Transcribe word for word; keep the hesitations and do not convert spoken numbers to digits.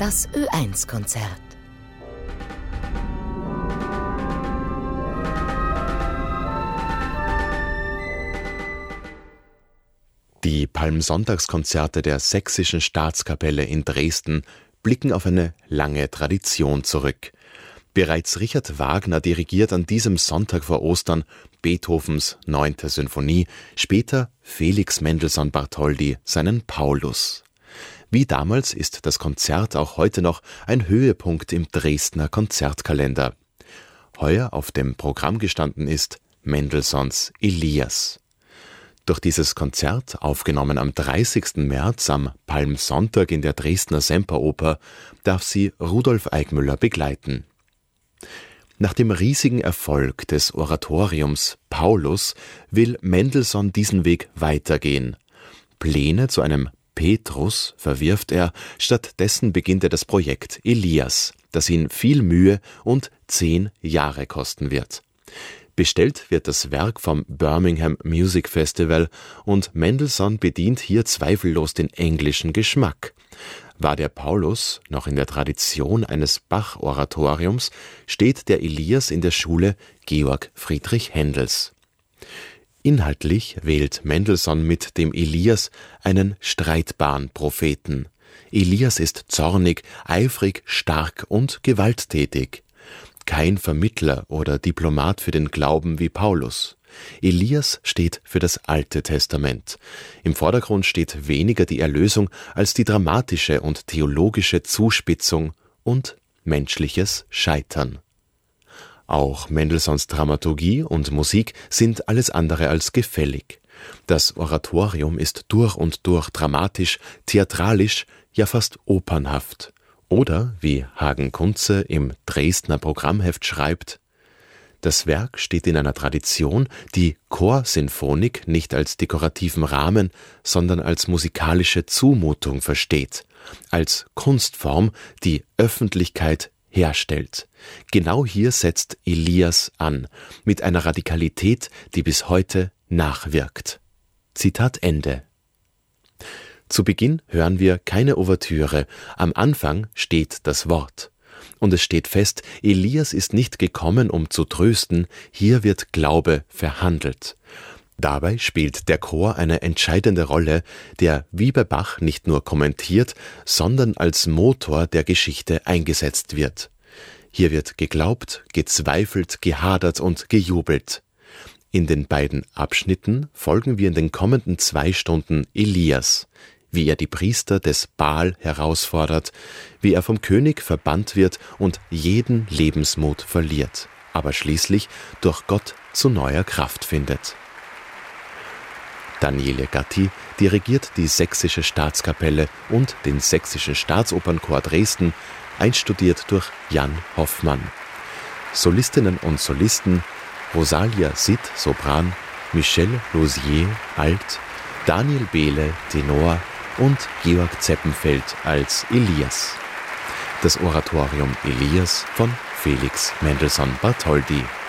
Das Ö eins Konzert. Die Palmsonntagskonzerte der Sächsischen Staatskapelle in Dresden blicken auf eine lange Tradition zurück. Bereits Richard Wagner dirigiert an diesem Sonntag vor Ostern Beethovens neunte Sinfonie, später Felix Mendelssohn Bartholdy seinen Paulus. Wie damals ist das Konzert auch heute noch ein Höhepunkt im Dresdner Konzertkalender. Heuer auf dem Programm gestanden ist Mendelssohns Elias. Durch dieses Konzert, aufgenommen am dreißigsten März am Palmsonntag in der Dresdner Semperoper, darf sie Rudolf Eigmüller begleiten. Nach dem riesigen Erfolg des Oratoriums Paulus will Mendelssohn diesen Weg weitergehen. Pläne zu einem Petrus verwirft er, stattdessen beginnt er das Projekt Elias, das ihn viel Mühe und zehn Jahre kosten wird. Bestellt wird das Werk vom Birmingham Music Festival und Mendelssohn bedient hier zweifellos den englischen Geschmack. War der Paulus noch in der Tradition eines Bach-Oratoriums, steht der Elias in der Schule Georg Friedrich Händels. Inhaltlich wählt Mendelssohn mit dem Elias einen streitbaren Propheten. Elias ist zornig, eifrig, stark und gewalttätig. Kein Vermittler oder Diplomat für den Glauben wie Paulus. Elias steht für das Alte Testament. Im Vordergrund steht weniger die Erlösung als die dramatische und theologische Zuspitzung und menschliches Scheitern. Auch Mendelssohns Dramaturgie und Musik sind alles andere als gefällig. Das Oratorium ist durch und durch dramatisch, theatralisch, ja fast opernhaft. Oder, wie Hagen Kunze im Dresdner Programmheft schreibt, das Werk steht in einer Tradition, die Chorsinfonik nicht als dekorativen Rahmen, sondern als musikalische Zumutung versteht, als Kunstform, die Öffentlichkeit herstellt. Genau hier setzt Elias an, mit einer Radikalität, die bis heute nachwirkt. Zitat Ende. Zu Beginn hören wir keine Ouvertüre, am Anfang steht das Wort. Und es steht fest, Elias ist nicht gekommen, um zu trösten, hier wird Glaube verhandelt. Dabei spielt der Chor eine entscheidende Rolle, der wie bei Bach nicht nur kommentiert, sondern als Motor der Geschichte eingesetzt wird. Hier wird geglaubt, gezweifelt, gehadert und gejubelt. In den beiden Abschnitten folgen wir in den kommenden zwei Stunden Elias, wie er die Priester des Baal herausfordert, wie er vom König verbannt wird und jeden Lebensmut verliert, aber schließlich durch Gott zu neuer Kraft findet. Daniele Gatti dirigiert die Sächsische Staatskapelle und den Sächsischen Staatsopernchor Dresden, einstudiert durch Jan Hoffmann. Solistinnen und Solisten: Rosalia Sitt, Sopran, Michel Lausier, Alt, Daniel Behle, Tenor und Georg Zeppenfeld als Elias. Das Oratorium Elias von Felix Mendelssohn Bartholdy.